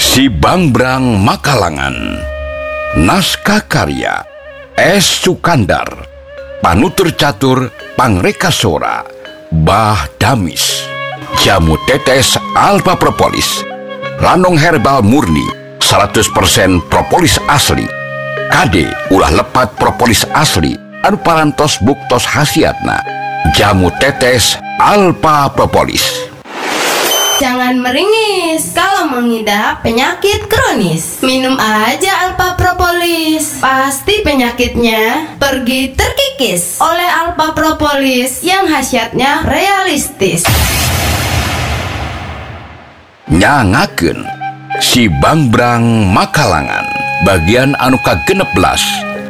Si Bangbrang Makalangan. Naskah karya S. Sukandar. Panutur catur Pangrekasora Bah Damis. Jamu tetes alfa propolis. Lanong herbal murni 100% propolis asli. Kade ulah lepat propolis asli anu parantos buktos khasiatna. Jamu tetes alfa propolis. Jangan meringis kalau mengidap penyakit kronis. Minum aja Alpha Propolis. Pasti penyakitnya pergi terkikis oleh Alpha Propolis yang khasiatnya realistis. Nyangakeun Si Bangbrang Makalangan bagian anu ka-16.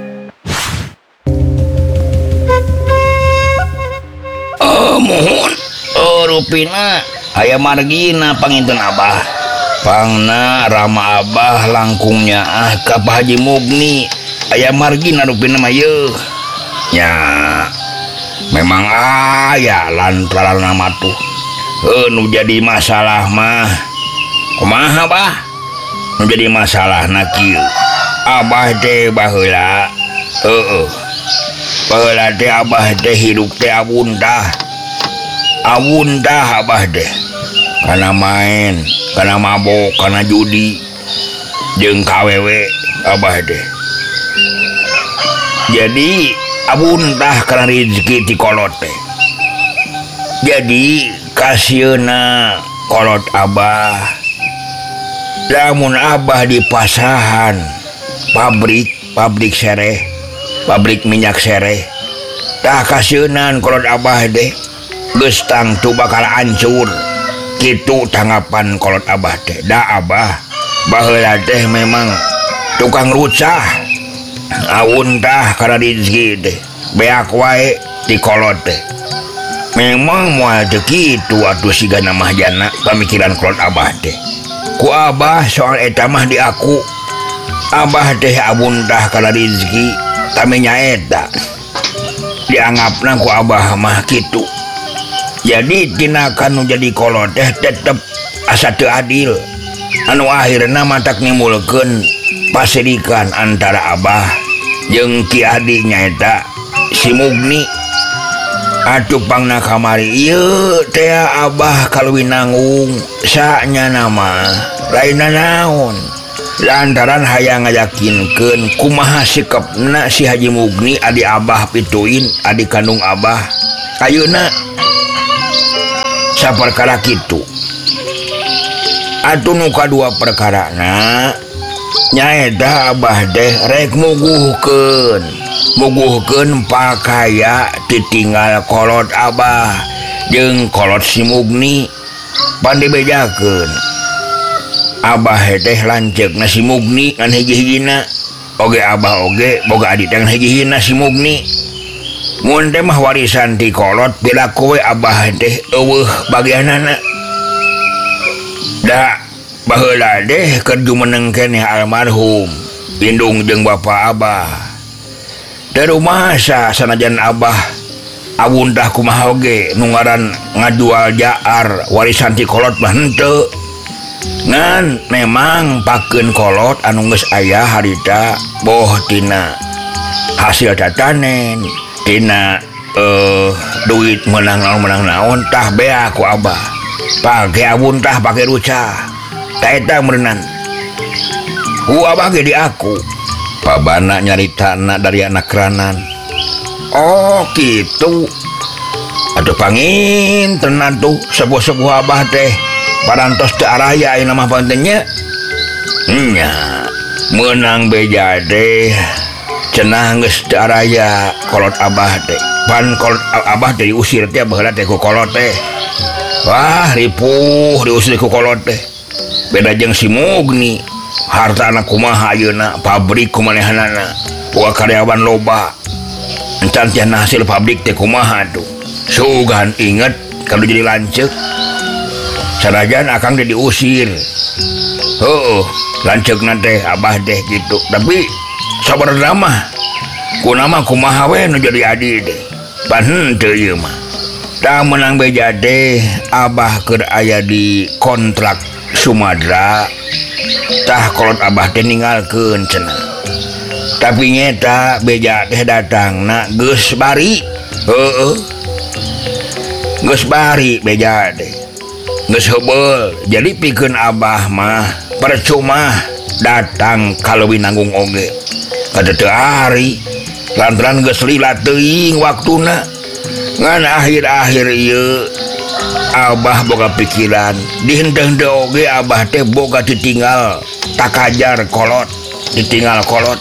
Mohon rupina aya margina panginten Abah. Pangna Rama Abah langkungnya ka Pak Haji Mugni aya margina rupina mah yeuh. Nya memang aya lantaran nama tuh. Nu jadi masalah mah kumaha Bah? Nu jadi masalah na kieu. Abah teh baheula baheula teh Abah teh hidup teh abundah Abah deh karena main, karena mabok, karena judi jeung kawewe Abah deh. Jadi abundah karena rezeki ti kolot teh. Jadi kasieuna kolot Abah lamun Abah di pasahan pabrik sereh, pabrik minyak sereh, tah kasieunaan kolot Abah deh geus tangtu bakal hancur. Kitu tanggapan kolot Abah teh. Da Abah baheula teh memang tukang rucah. Awun tah kana rezeki teh beak wae ti kolot teh. Memang moal teu kitu atuh sigana mah jana pamikiran kolot Abah teh. Ku Abah soal eta mah di aku. Abah teh awun tah kana rezeki tami nyaeta. Dianggapna ku Abah mah kitu. Jadi tinakan jadi kolot teh tetep asa teu adil. Anu akhirna matak nimulkeun pasirikan antara Abah jeung Ki Adi nyaeta si Mugni. Atuh pangna kamari ieu teh Abah kaluwih nanggung saknya nama lainna naon. Lantaran hayang ngayakinkeun kumaha sikepna si Haji Mugni adi Abah pituin adi kandung Abah. Ayeuna saperkara kitu. Atuh nu kadua perkarana nyaeta Abah teh rek muguhkeun pakaya ditinggal kolot Abah jeung kolot si Mugni pan dibejakeun. Abah teh lanceukna si Mugni ngan hiji-hijina, oge Abah oge boga adik ngan hiji-hijina si Mugni. Mun teh mah warisan ti kolot pilaku we Abah teh eueuh bagianana. Da baheula teh keur jumeneng keneh almarhum indung jeung bapa Abah. Teu rumasa sanajan Abah awun tah kumaha oge nu ngaran ngajual jaar warisan ti kolot mah henteu. Ngan memang pakeun kolot anu geus aya harita boh tina hasil tatanen. Tina duit menang naon tah bea ku Abah pake abun tah pake rucah tah eta meureunan ku Abah ge di aku pabana nyaritana dari anak keranan. Oh kitu atuh pangintenan tuh sepuh-sepuh Abah teh parantos teu araya ayeuna mah pantenya nya meunang beja teh cenah geus teu araya kolot Abah teh. Pan kolot Abah teh diusir teh baheula teh ku kolot teh. Wah ripuh diusir ku kolot teh. Beda jeung si Mugni, hartana kumaha ayeuna pabrik kumanehanana. Boga karyawan loba. Encan teh hasil pabrik teh kumaha tuh. Sugan inget kalau jadi lanceuk. Sanajan akang teh diusir. Heuh, lanceukna teh Abah teh gitu. Tapi sabarna mah kunama kumaha we nu jadi adi teh pan henteu ieu mah. Tah menang beja teh Abah keur aya di kontrak Sumadera tah kolot abah teh ninggalkeun cenah. Tapi nyeta beja teh datangna geus bari. Geus bari beja teh. Geus heubeul. Jadi pikeun abah mah percuma datang kalau Winanggung oge. Kada teu ari. Lantaran geus lila teuing waktuna. Ngan akhir-akhir ieu abah boga pikiran di henteu-henteu oge abah teh boga ditinggal takajar kolot, ditinggal kolot.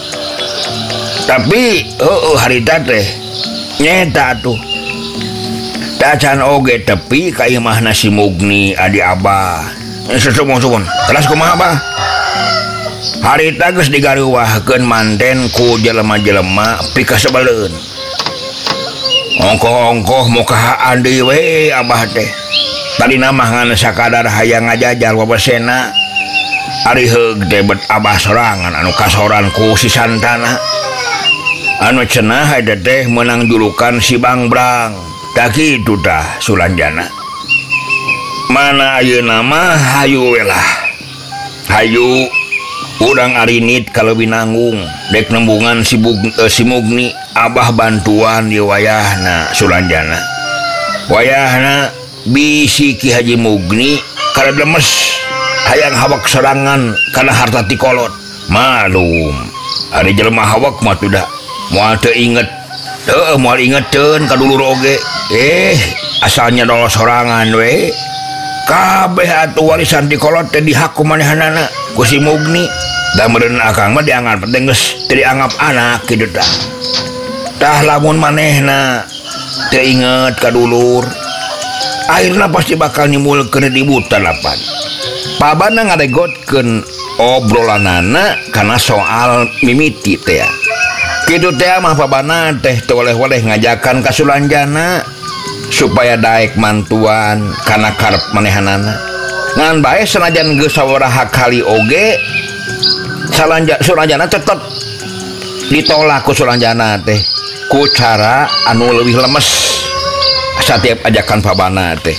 Tapi harita teh nyeta tuh tacan oge tepi ka imahna si Mugni adi abah. Susumon terus kumaha abah? Harita geus digaruwahkeun manten ku jelema-jelema pika sebeleun. Ongkoh-ongkoh mukahaan deui we abah teh. Tadi nama ngan sakadar hayang ngajajal wabasena. Ari heug teh bet abah sorangan anu kasoran ku si Santana. Anu cenah eta teh meunang julukan si Bangbrang. Da kitu tah Sulanjana. Mana ayeuna mah hayu we lah. Hayu urang arinit kalau Winanggung dek nembungan si Mugni abah bantuan di wayahna Sulanjana. Wayahna bisi Ki Haji Mugni kada lemes hayang hawak serangan kana harta ti kolot. Malum ari jelema hawak mah tuh moal teu inget. Moal ingeteun ka dulur oge. Asalnya dolo sorangan we. Kabeh atuh warisan ti kolot teh dihak ku manehanana ku si Mugni. Da meureun akang mah dianggap teh geus teu dianggap anak kitu tah. Tah lamun manehna teu inget ka dulur, akhirna pasti bakal nimbulkeun ributan lapan. Pabana ngaregotkeun obrolanana kana soal mimiti teh. Kitu teh mah pabana teh teu oleh-oleh ngajakan ka Sulanjana supaya daek mantuan kana karep manehanana. Ngan bae sanajan geus sawaraha kali oge Sulanjana tetep ditolak ku Sulanjana teh ku cara anu leuwih lemes satiap ajakan pabana teh.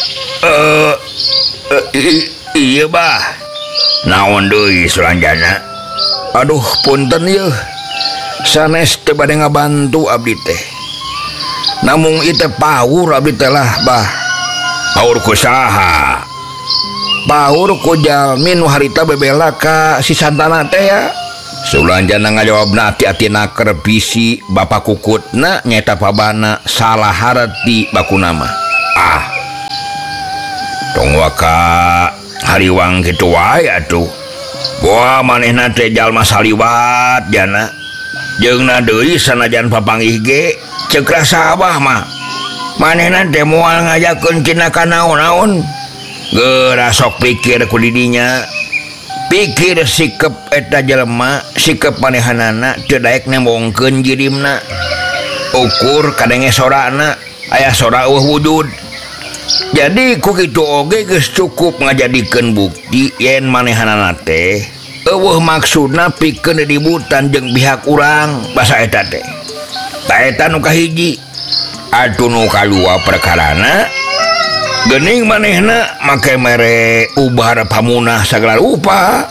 Iya bah. Naon deui Sulanjana? Aduh punten yeuh. Sanes teu bade ngabantu abdi teh. Namung ieu teh paur abdi teh lah bah. Paur ku saha? Paur ku jalmi nu harita bebela ka si Santana teh ya. Sulanjana ngajawabna ati-ati naker bisi bapa kukutna nyata pabana salah harti bakuna mah. Tong waka hariwang kitu wae atuh. Wah manehna teh jalma saliwat jana. Jeungna deui sanajan papanggih ge ceuk rasa abah mah. Manehna teh moal ngajakeun cenah ka naon-naon. Geura sok pikir ku didinya. Pikir sikep eta jelema, sikep manehanana teu daek nembongkeun jirimna. Ukur kadenge sorana, aya sora eueuh wujud. Jadi ku kitu oge geus cukup ngajadikeun bukti yen manehanana teh eueuh maksudna pikeun ributan jeung pihak urang basa eta teh. Ta eta nu kahiji. Atuh nu kadua perkarana geuning manehna make mere ubar pamunah sagala rupa.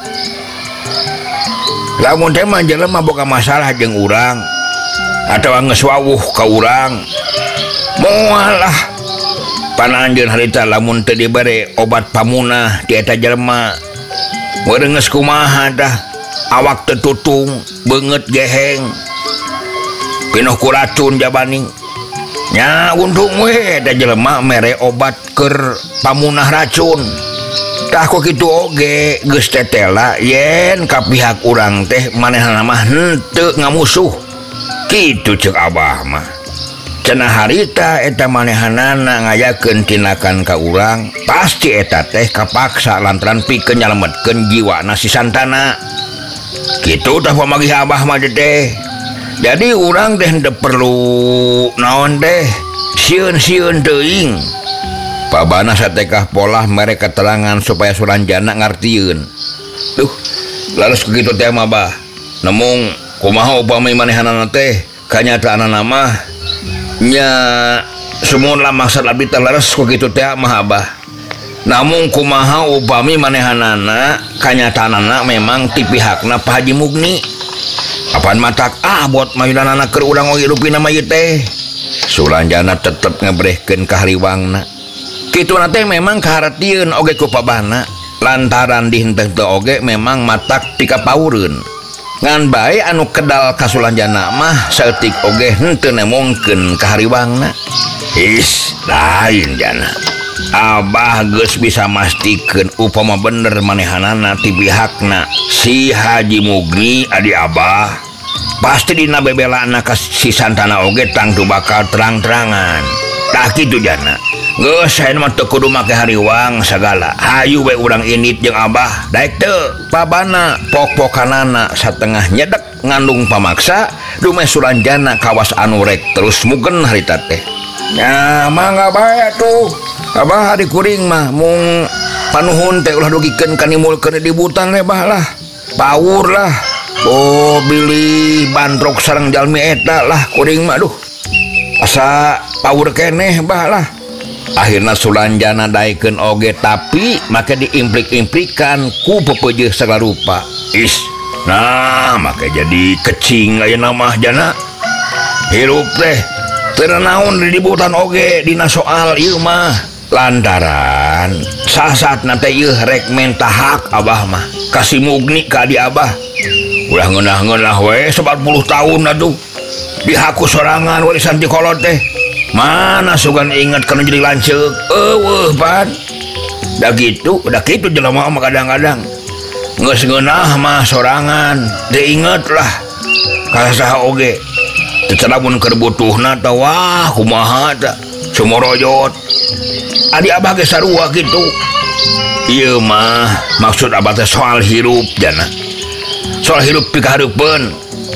Lamun teh mah jelema boga masalah jeung urang atawa geus wawuh ka urang, moal lah pananjeun harita lamun teu dibere obat pamunah ti eta jelema. Meureun geus kumaha tah awak teu tutung, beungeut geheng, pinuh ku racun jabaning. Nya untung we da jelema mere obat keur pamunah racun. Tah ku kitu oge geus tetela yen ka pihak urang teh manehna mah henteu ngamusuh. Kitu ceuk abah mah. Cenah harita eta manehanana ngayakeun tindakan ka urang, pasti eta teh kapaksa lantaran pikeun nyalametkeun jiwana si Santana. Kitu tah pamagih abah mah teh. Jadi urang teh henteu perlu naon teh sieun-sieun teuing. Pabana satekah polah mere keterangan supaya Sulanjana ngartieun. Duh, laras kitu teh mah bah. Namung kumaha upami manehanana teh kanyataanna mah nya sumuun lah maksud abdi teh laras ku kitu teh mah abah. namun kumaha upami manehanana kanyatanana memang ti pihakna Pak Haji Mugni apaan matak buat mayunanana keur urang ngirupina mah ieu teh Sulanjana tetep ngebrehkeun ka hariwangna kituna teh memang kahartieun oge ku pabana lantaran di henteu teu oge memang matak pikapaureun ngan bae anu kedal ka Sulanjana mah saeutik oge henteu nemongkeun ka hariwangna lain jana Abah geus bisa mastikeun upama bener manehanana ti pihakna si Haji Mugni adi Abah pasti dina bebelana ka si Santana oge tangtu bakal terang-terangan tah kitu jana geus saen mah teu kudu make hariwang sagala hayu we urang init jeung Abah daek teu pabana pok-pokanana satengah nyedek ngandung pamaksa dumeh Sulanjana kawas anu rek terus mugen harita teh nya mangga bae tuh Abah hari kuring mah mung panuhun teh ulah dugikeun kanimulkeun di butan lebah lah pawur lah bili bandrok sareng jalmi eta lah kuring mah duh asa pawur keneh bah lah akhirna Sulanjana daekeun oge tapi make diimplik-implikan ku pepeujeuh sagala rupa nah make jadi kecing ayeuna mah jana hirup teh teu naon di dibutan oge dina soal ieu mah lantaran sasatna teh ieu rek menta hak Abah mah kasih Mugni ka adi Abah ulah ngeunah-ngeunah we 40 tahun atuh dihaku sorangan warisan ti kolot teh mana sugan inget kana jadi lanceuk eueuh pan da kitu jelema mah kadang-kadang geus ngeunah mah sorangan teu inget lah ka saha oge tecelamun keur butuhna tah wah kumaha tah sumoroyot adi Abah ge sarua kitu ieu mah maksud Abah teh soal hirup jana soal hirup pikahareupeun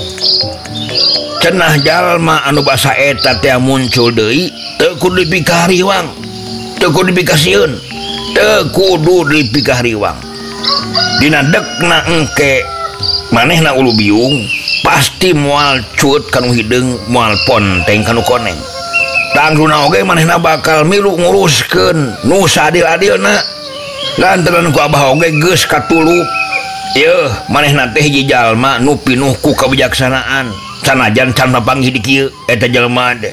cenah jalma anu basa eta teh muncul deui teu kudu dipikahariwang teu kudu dipikasieun teu kudu dipikahariwang dina dekna engke manehna ulu biung pasti moal cut kanu hideung moal ponteng kanu koneng tangguna oge manehna bakal milu nguruskeun nu sadil-adilna lantaran ku Abah oge geus katulup ieu manehna teh hiji jalma nu pinuh ku kabijaksanaan sanajan can papanggih di kieu eta jalma teh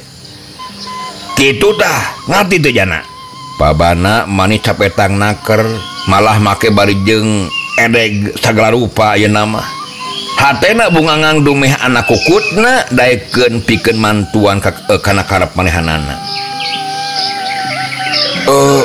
kitu tah ngarti teu jana pabana manis capetang naker malah make barijeng edeg sagala rupa ayeuna mah hatena bungangang dumeh anak kukutna daekeun pikeun mantuan kana karep manehanana